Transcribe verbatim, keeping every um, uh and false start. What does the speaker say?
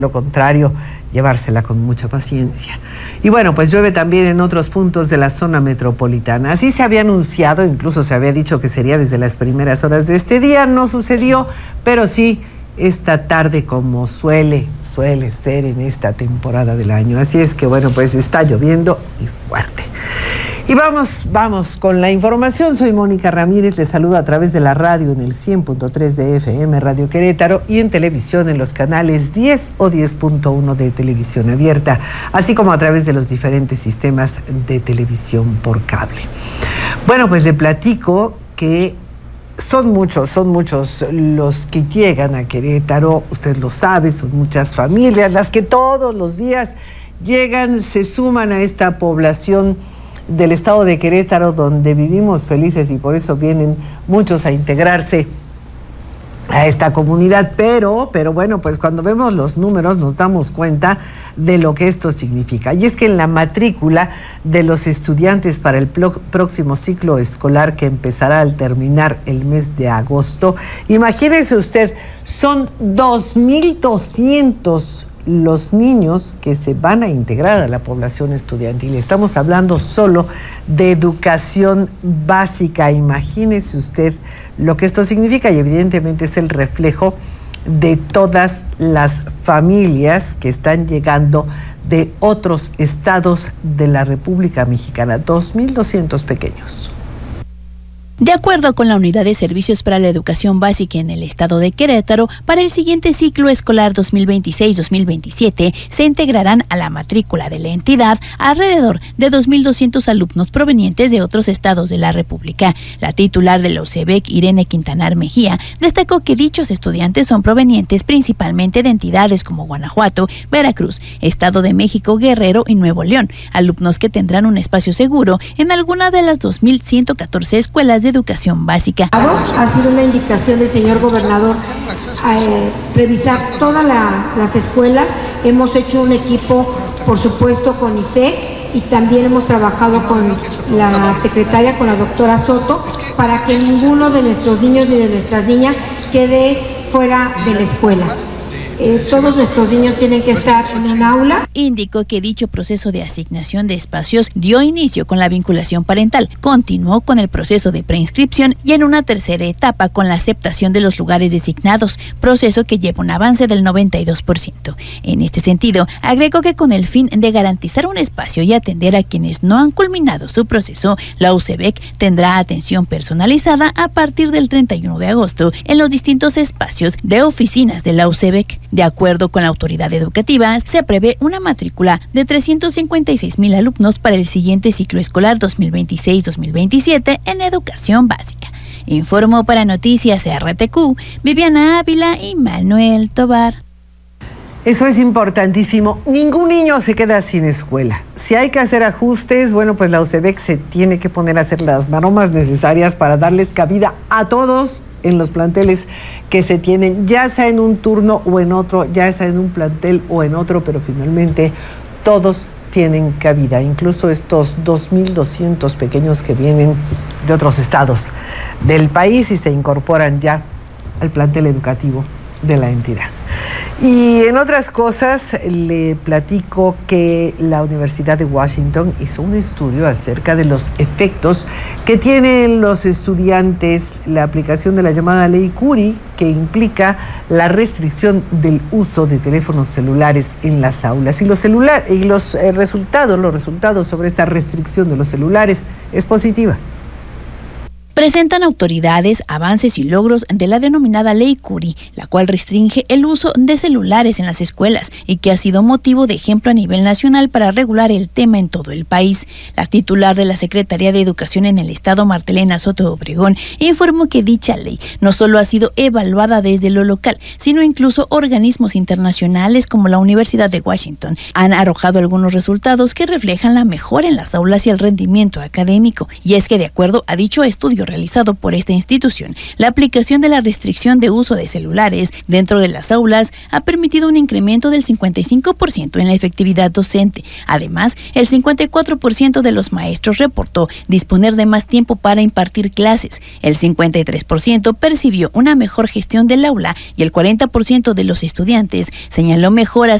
Lo contrario, llevársela con mucha paciencia. Y bueno, pues llueve también en otros puntos de la zona metropolitana. Así se había anunciado, incluso se había dicho que sería desde las primeras horas de este día. No sucedió, pero sí esta tarde, como suele, suele ser en esta temporada del año. Así es que bueno, pues está lloviendo y fuerte. Y vamos, vamos con la información. Soy Mónica Ramírez, les saludo a través de la radio en el cien punto tres de F M Radio Querétaro y en televisión en los canales diez o diez punto uno de televisión abierta, así como a través de los diferentes sistemas de televisión por cable. Bueno, pues le platico que son muchos, son muchos los que llegan a Querétaro, usted lo sabe, son muchas familias las que todos los días llegan, se suman a esta población del estado de Querétaro, donde vivimos felices y por eso vienen muchos a integrarse a esta comunidad, pero, pero bueno, pues cuando vemos los números nos damos cuenta de lo que esto significa. Y es que en la matrícula de los estudiantes para el próximo ciclo escolar, que empezará al terminar el mes de agosto, imagínese usted, son dos mil doscientos los niños que se van a integrar a la población estudiantil. Estamos hablando solo de educación básica. Imagínese usted lo que esto significa, y evidentemente es el reflejo de todas las familias que están llegando de otros estados de la República Mexicana. dos mil doscientos pequeños. De acuerdo con la Unidad de Servicios para la Educación Básica en el estado de Querétaro, para el siguiente ciclo escolar dos mil veintiséis dos mil veintisiete se integrarán a la matrícula de la entidad alrededor de dos mil doscientos alumnos provenientes de otros estados de la República. La titular de la U C E B E C, Irene Quintanar Mejía, destacó que dichos estudiantes son provenientes principalmente de entidades como Guanajuato, Veracruz, Estado de México, Guerrero y Nuevo León, alumnos que tendrán un espacio seguro en alguna de las dos mil ciento catorce escuelas de educación básica. Ha sido una indicación del señor gobernador eh, revisar todas la, las escuelas. Hemos hecho un equipo, por supuesto, con I F E C, y también hemos trabajado con la secretaria, con la doctora Soto, para que ninguno de nuestros niños ni de nuestras niñas quede fuera de la escuela. Eh, todos nuestros niños tienen que estar en un aula. Indicó que dicho proceso de asignación de espacios dio inicio con la vinculación parental, continuó con el proceso de preinscripción y en una tercera etapa con la aceptación de los lugares designados, proceso que lleva un avance del noventa y dos por ciento. En este sentido, agregó que con el fin de garantizar un espacio y atender a quienes no han culminado su proceso, la U C E B E C tendrá atención personalizada a partir del treinta y uno de agosto en los distintos espacios de oficinas de la U C E B E C. De acuerdo con la autoridad educativa, se prevé una matrícula de trescientos cincuenta y seis mil alumnos para el siguiente ciclo escolar dos mil veintiséis dos mil veintisiete en educación básica. Informó para Noticias R T Q, Viviana Ávila y Manuel Tobar. Eso es importantísimo. Ningún niño se queda sin escuela. Si hay que hacer ajustes, bueno, pues la U C E B E C se tiene que poner a hacer las maromas necesarias para darles cabida a todos en los planteles que se tienen, ya sea en un turno o en otro, ya sea en un plantel o en otro, pero finalmente todos tienen cabida, incluso estos dos mil doscientos pequeños que vienen de otros estados del país y se incorporan ya al plantel educativo de la entidad. Y en otras cosas, le platico que la Universidad de Washington hizo un estudio acerca de los efectos que tienen los estudiantes la aplicación de la llamada Ley Curie, que implica la restricción del uso de teléfonos celulares en las aulas. Y los, celular, y los eh, resultados, los resultados sobre esta restricción de los celulares es positiva. Presentan autoridades avances y logros de la denominada Ley Curie, la cual restringe el uso de celulares en las escuelas y que ha sido motivo de ejemplo a nivel nacional para regular el tema en todo el país. La titular de la Secretaría de Educación en el estado, Martelena Soto Obregón, informó que dicha ley no solo ha sido evaluada desde lo local, sino incluso organismos internacionales como la Universidad de Washington han arrojado algunos resultados que reflejan la mejora en las aulas y el rendimiento académico. Y es que de acuerdo a dicho estudio estudio realizado por esta institución, la aplicación de la restricción de uso de celulares dentro de las aulas ha permitido un incremento del cincuenta y cinco por ciento en la efectividad docente. Además, el cincuenta y cuatro por ciento de los maestros reportó disponer de más tiempo para impartir clases, el cincuenta y tres por ciento percibió una mejor gestión del aula y el cuarenta por ciento de los estudiantes señaló mejoras